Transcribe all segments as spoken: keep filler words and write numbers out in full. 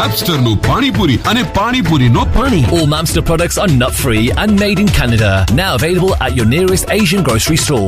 Mapsterનો પાણીપુરી અને પાણીપુરીનો પાણી. All Mamster products are nut-free and made in Canada. Now available at your nearest Asian grocery store.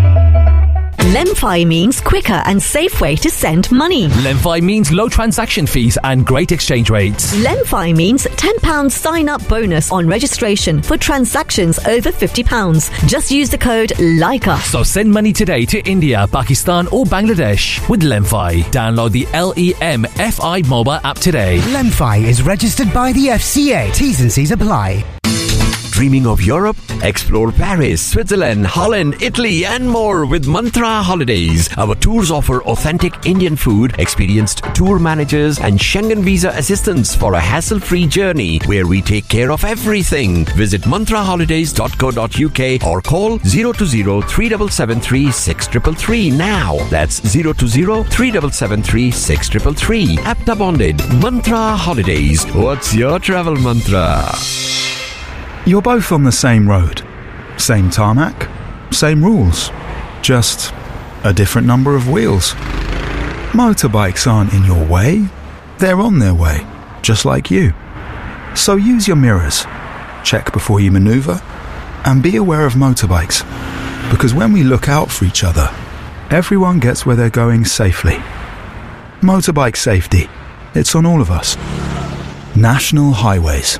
Lemfi means quicker and safe way to send money. Lemfi means low transaction fees and great exchange rates. Lemfi means ten pounds sign-up bonus on registration for transactions over fifty pounds. Just use the code LAIKA. So send money today to India, Pakistan or Bangladesh with Lemfi. Download the L E M F I mobile app today. Lemfi is registered by the F C A. T's and C's apply. Dreaming of Europe? Explore Paris, Switzerland, Holland, Italy and more with Mantra Holidays. Our tours offer authentic Indian food, experienced tour managers and Schengen visa assistance for a hassle-free journey where we take care of everything. Visit mantra holidays dot co dot uk or call zero two zero, three seven seven three, six three three now. That's zero two zero, three seven seven three, six three three. Apta bonded. Mantra Holidays. What's your travel mantra? You're both on the same road, same tarmac, same rules, just a different number of wheels. Motorbikes aren't in your way, they're on their way, just like you. So use your mirrors, check before you manoeuvre, and be aware of motorbikes, because when we look out for each other, everyone gets where they're going safely. Motorbike safety, it's on all of us. National Highways.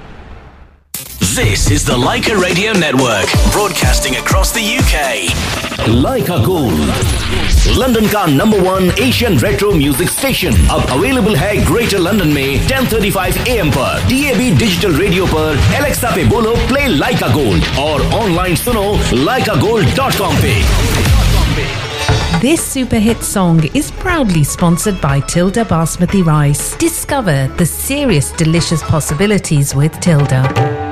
This is the Leica Radio Network, broadcasting across the U K. Leica Gold, London का number one Asian retro music station. अब available है Greater London में ten thirty-five A M पर, D A B digital radio पर, Alexa पे बोलो play Leica Gold और online सुनो leica gold dot com पे. This super hit song is proudly sponsored by Tilda Basmati Rice. Discover the serious delicious possibilities with Tilda.